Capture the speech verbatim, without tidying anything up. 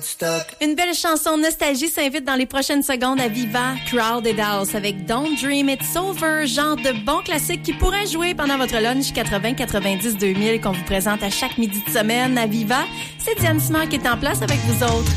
Une belle chanson nostalgie s'invite dans les prochaines secondes à Viva, Crowded House avec Don't Dream It's Over, genre de bon classique qui pourrait jouer pendant votre lunch quatre-vingts quatre-vingt-dix deux mille qu'on vous présente à chaque midi de semaine à Viva. C'est Diane Simard qui est en place avec vous autres.